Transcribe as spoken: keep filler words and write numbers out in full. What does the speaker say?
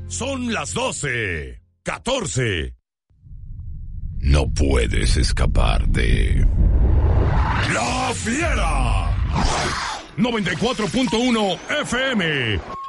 Son las doce, catorce. No puedes escapar de La Fiera. noventa y cuatro punto uno F M.